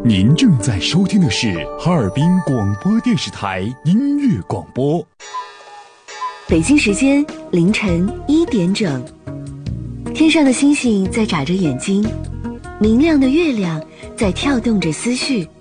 您正在收听的是哈尔滨广播电视台音乐广播。 北京时间凌晨1点整，天上的星星在眨着眼睛，明亮的月亮在跳动着思绪。